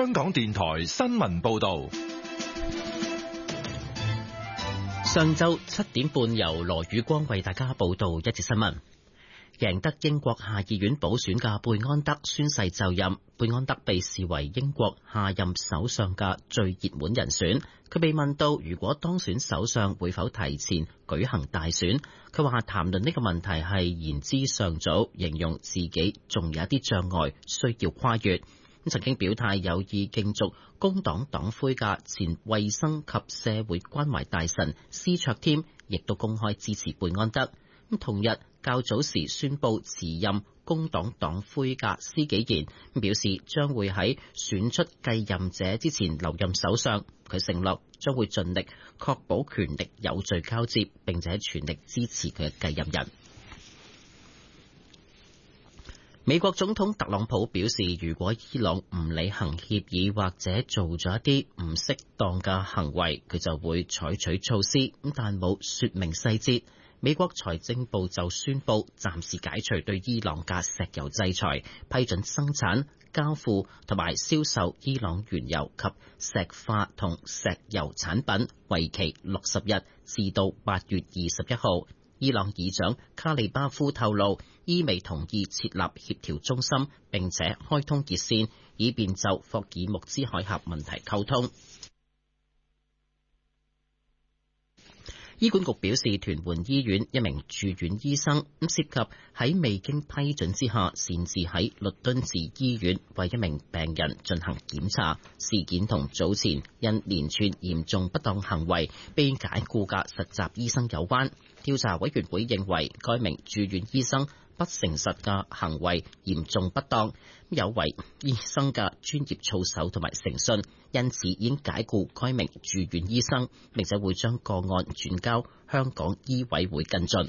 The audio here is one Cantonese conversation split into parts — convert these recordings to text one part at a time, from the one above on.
香港電台新聞報道。 上晝7點半，由羅宇光為大家報道一節新聞。贏得英國下議院補選嘅貝安德宣誓就任。貝安德被視為英國下任首相嘅最熱門人選。佢被問到如果當選首相會否提前舉行大選，佢話談論呢個問題係言之尚早，形容自己仲有一啲障礙需要跨越。曾經表態有意競逐工黨黨魁嘅前衛生及社會關懷大臣施卓添，亦都公開支持貝安德。同日較早時宣布辭任工黨黨魁嘅施紀賢表示將會喺選出繼任者之前留任首相。佢承諾將會盡力確保權力有序交接，並且全力支持佢嘅繼任人。美國總統特朗普表示，如果伊朗唔履行協議或者做咗一啲唔適當嘅行為，佢就會採取措施，但冇說明細節。美國財政部就宣布暫時解除對伊朗嘅石油制裁，批准生產、交付同埋銷售伊朗原油及石化同石油產品，為期60日，至到8月21號。伊朗議長卡利巴夫透露，伊美同意設立協調中心，並且開通熱線，以便就霍爾木茲海峽問題溝通。醫管局表示，屯門醫院一名住院醫生涉及喺未經批准之下擅自喺律敦治醫院為一名病人進行檢查，事件同早前因連串嚴重不當行為被解僱嘅實習醫生有關。調查委員會認為該名住院醫生不誠實嘅行為嚴重不當，有違醫生嘅專業操守同埋誠信，因此已經解僱該名住院醫生，並且會將個案轉交香港醫委會跟進。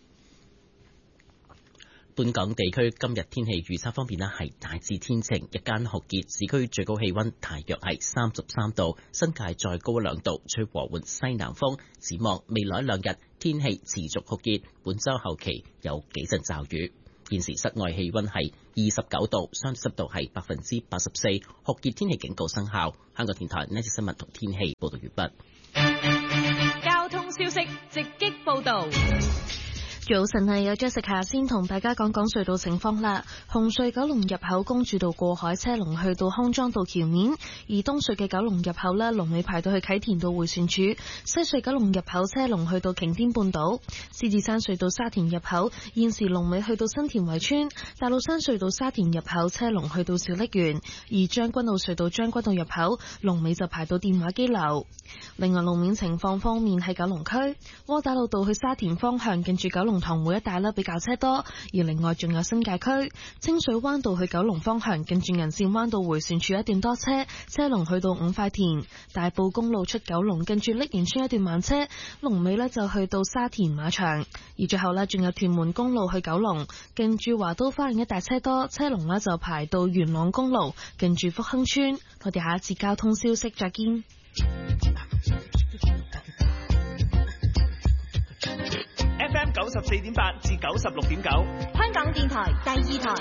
本港地區今日天氣預測方面係大致天晴，日間酷熱，市區最高氣溫大約係33度，新界再高2度，吹和緩西南風。展望未來2日天氣持續酷熱，本週後期有幾陣驟雨。現時室外氣溫係29度，相對濕度係84%，酷熱天氣警告生效。香港電台呢節新聞同天氣報道完畢。 交通消息直擊報道。 早晨啊，有 Jessica 先同大家講講隧道情況啦。紅隧九龍入口公主道過海車龍去到康莊道橋面，而東隧嘅九龍入口呢，龍尾排到去啟田道迴旋處。西隧九龍入口車龍去到擎天半島。獅子山隧道沙田入口現時龍尾去到新田圍村。大老山隧道沙田入口車龍去到小瀝源，而將軍澳隧道將軍澳入口龍尾就排到電話機樓。另外路面情況方面，喺九龍區窩打老道去沙田方向近住九龍塘會一帶比較車多，而另外仲有新界區清水灣道去九龍方向近住銀線灣道迴旋處一段多車，車龍去到五塊田。大埔公路出九龍近住瀝源村一段慢車，龍尾就去到沙田馬場。而最後仲有屯門公路去九龍近住華都花園一帶車多，車龍就排到元朗公路近住福亨村。我哋下一次交通消息再見。 FM 94.8至96.9， 香港電台第2台。